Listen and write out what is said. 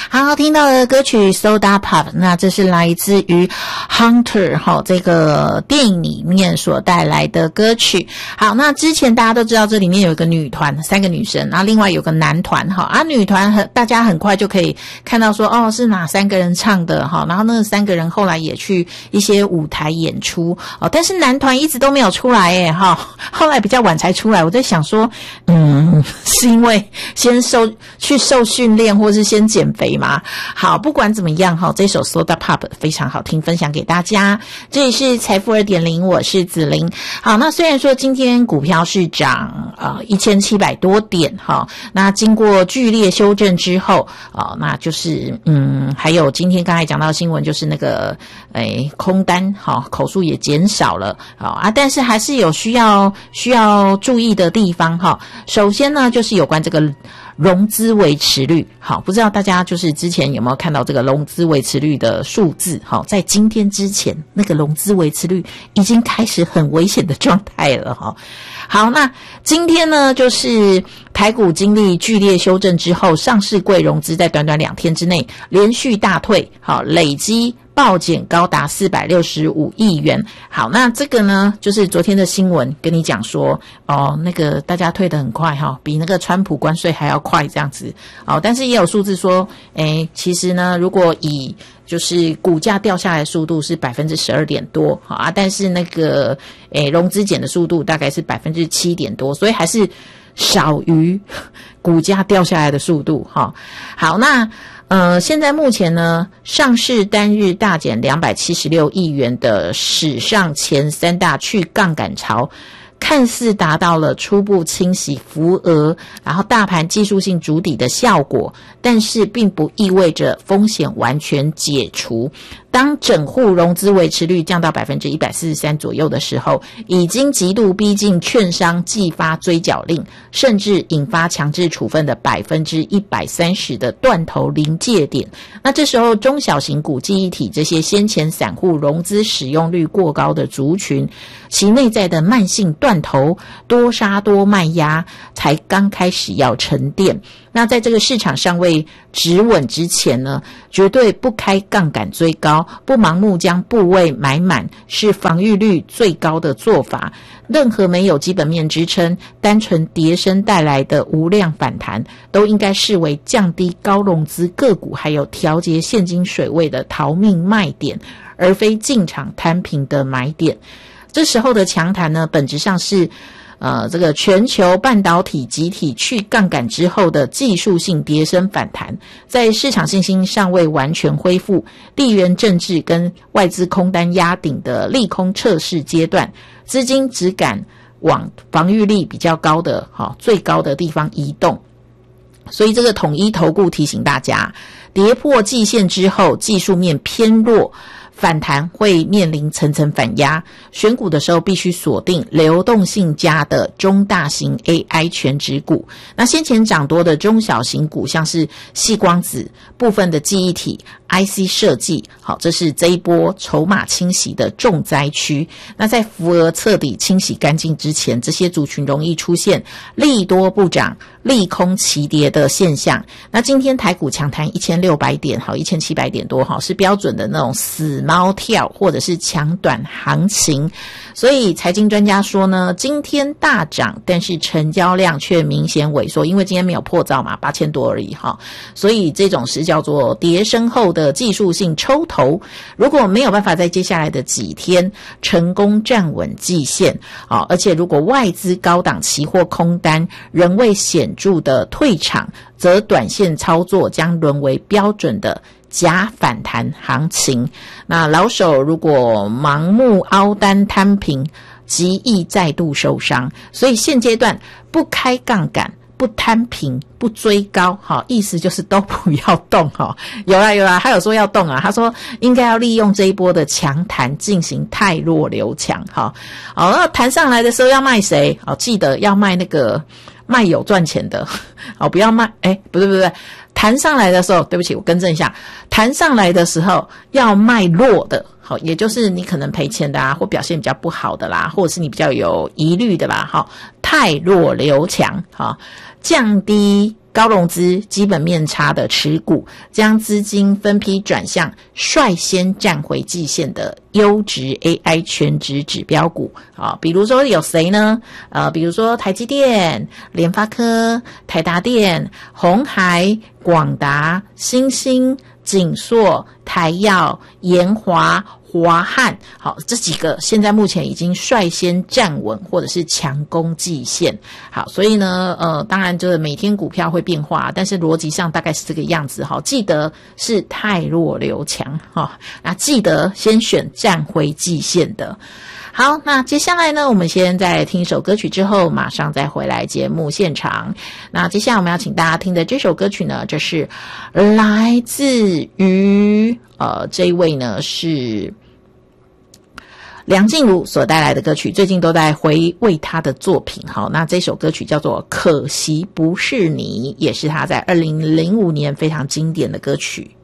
好，听到的歌曲 Soda Pop， 那这是来自于 Hunter 这个电影里面所带来的歌曲。好，那之前大家都知道这里面有一个女团，3个女生，然后另外有个男团女团大家很快就可以看到说是哪3个人唱的然后那3个人后来也去一些舞台演出但是男团一直都没有出来耶后来比较晚才出来。我在想说是因为先去受训练或是先减肥嘛。好，不管怎么样这首 Soda Pop 非常好听，分享给大家。这里是财富 2.0， 我是子玲。好，那虽然说今天股票是涨1700多点那经过剧烈修正之后那就是还有今天刚才讲到的新闻，就是那个空单口数也减少了但是还是有需要注意的地方首先呢，就是有关这个融资维持率。好，不知道大家就是之前有没有看到这个融资维持率的数字在今天之前那个融资维持率已经开始很危险的状态了好，那今天呢，就是台股经历剧烈修正之后，上市柜融资在短短2天之内连续大退，累积暴减高达465亿元。好，那这个呢，就是昨天的新闻跟你讲说那个大家退得很快比那个川普关税还要快这样子但是也有数字说其实呢，如果以就是股价掉下来的速度是 12% 点多但是那个融资减的速度大概是 7% 点多，所以还是少于股价掉下来的速度好，那现在目前呢，上市单日大减276亿元的史上前3大去杠杆潮，看似达到了初步清洗浮额，然后大盘技术性筑底的效果，但是并不意味着风险完全解除。当整户融资维持率降到 143% 左右的时候，已经极度逼近券商寄发追缴令，甚至引发强制处分的 130% 的断头临界点。那这时候中小型股、记忆体这些先前散户融资使用率过高的族群，其内在的慢性断头、多杀多卖压才刚开始要沉淀。那在这个市场尚未止稳之前呢，绝对不开杠杆追高，不盲目将部位买满，是防御率最高的做法。任何没有基本面支撑，单纯跌升带来的无量反弹，都应该视为降低高融资个股还有调节现金水位的逃命卖点，而非进场摊平的买点。这时候的强弹呢，本质上是这个全球半导体集体去杠杆之后的技术性跌升反弹，在市场信心尚未完全恢复、地缘政治跟外资空单压顶的利空测试阶段，资金只敢往防御力比较高的最高的地方移动。所以这个统一投顾提醒大家，跌破季线之后，技术面偏弱，反弹会面临层层反压，选股的时候必须锁定流动性佳的中大型 AI 全指股。那先前涨多的中小型股，像是矽光子、部分的记忆体、IC 设计，好，这是这一波筹码清洗的重灾区。那在浮额彻底清洗干净之前，这些族群容易出现利多不涨、利空齐跌的现象。那今天台股强弹1600点，好，1700点多，好，是标准的那种死猫跳或者是强短行情。所以财经专家说呢，今天大涨，但是成交量却明显萎缩，因为今天没有破兆嘛，8000多而已哈。所以这种是叫做跌升后的技术性抽头，如果没有办法在接下来的几天成功站稳季线，而且如果外资高档期货空单仍未显著的退场，则短线操作将沦为标准的假反弹行情。那老手如果盲目凹单摊平，极易再度受伤。所以现阶段不开杠杆、不摊平、不追高，意思就是都不要动。有啦，他有说要动啊，他说应该要利用这一波的强弹进行汰弱留强。好，那弹上来的时候要卖谁？记得要卖那个卖有赚钱的，不要卖，不对，弹上来的时候，对不起，我更正一下，弹上来的时候要卖弱的，好，也就是你可能赔钱的啊，或表现比较不好的啦，或者是你比较有疑虑的啦，汰弱留强，降低高融资、基本面差的持股，将资金分批转向率先站回季线的优质 AI 全值指标股啊，比如说有谁呢？比如说台积电、联发科、台达电、鸿海、广达、新兴、景硕、台药、研华、华汉，好，这几个现在目前已经率先站稳或者是强攻季线。好，所以呢，当然就是每天股票会变化，但是逻辑上大概是这个样子。好，记得是汰弱留强，那记得先选站回季线的。好，那接下来呢，我们先在听一首歌曲之后，马上再回来节目现场。那接下来我们要请大家听的这首歌曲呢，这是来自于这一位呢是梁静茹所带来的歌曲，最近都在回味她的作品。好，那这首歌曲叫做《可惜不是你》，也是她在2005年非常经典的歌曲。